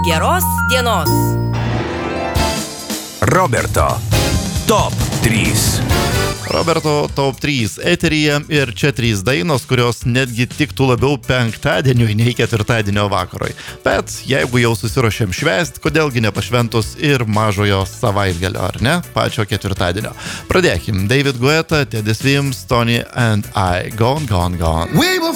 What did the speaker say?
Geros dienos. Roberto Top 3. Roberto Top 3 eteryje ir čia 3 dainos, kurios netgi tiktų labiau penktadieniui nei ketvirtadienio vakarui. Bet jeigu jau susiruošėm švęsti, kodėlgi nepašventus ir mažojo savaitgalio, ar ne? Pačio ketvirtadienio. Pradėkim. David Guetta, Teddy Swims, Tony and I. Gone, gone, gone. We were